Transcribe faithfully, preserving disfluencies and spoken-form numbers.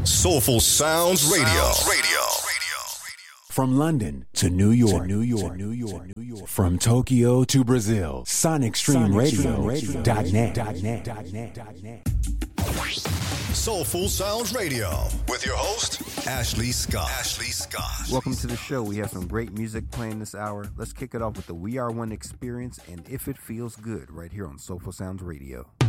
Soulful Sounds Radio. Radio. From London to New York, to New York, to New York, New York. From Tokyo to Brazil, Sonic Stream Radio dot net. Soulful Sounds Radio with your host, Ashley Scott. Ashley Scott. Welcome to the show. We have some great music playing this hour. Let's kick it off with the We Are One experience and If It Feels Good right here on Soulful Sounds Radio.